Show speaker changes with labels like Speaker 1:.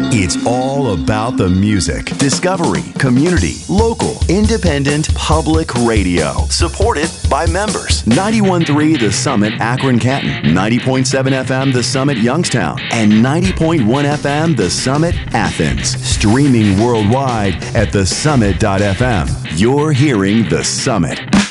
Speaker 1: It's all about the music. Discovery, community, local, independent, public radio. Supported by members. 91.3 The Summit Akron Canton, 90.7 FM The Summit Youngstown, and 90.1 FM The Summit Athens. Streaming worldwide at thesummit.fm. You're hearing The Summit.